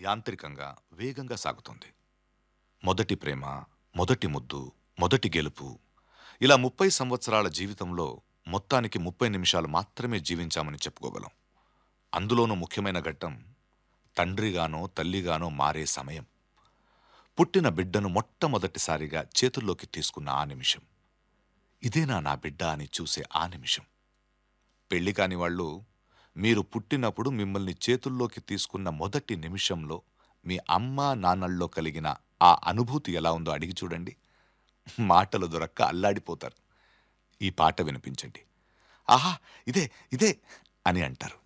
యాంత్రికంగా వేగంగా సాగుతుంది. మొదటి ప్రేమ, మొదటి ముద్దు, మొదటి గెలుపు, ఇలా 30 సంవత్సరాల జీవితంలో మొత్తానికి 30 నిమిషాలు మాత్రమే జీవించామని చెప్పుకోగలం. అందులోనూ ముఖ్యమైన ఘట్టం తండ్రిగానో తల్లిగానో మారే సమయం. పుట్టిన బిడ్డను మొట్టమొదటిసారిగా చేతుల్లోకి తీసుకున్న ఆ నిమిషం. ఇదేనా నా బిడ్డ అని చూసే ఆ నిమిషం. పెళ్లి కాని వాళ్ళు మీరు పుట్టినప్పుడు మిమ్మల్ని చేతుల్లోకి తీసుకున్న మొదటి నిమిషంలో మీ అమ్మా నాన్నల్లో కలిగిన ఆ అనుభూతి ఎలా ఉందో అడిగి చూడండి. మాటలు దొరక్క అల్లాడిపోతారు. ఈ పాట వినిపించండి. ఆహా, ఇదే ఇదే అని అంటారు.